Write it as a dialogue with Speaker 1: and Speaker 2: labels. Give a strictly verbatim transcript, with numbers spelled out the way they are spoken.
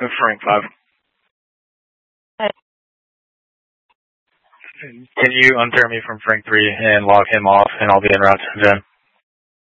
Speaker 1: Frank five. Can you unpair me from Frank three and log him off, and I'll be en route to Jen?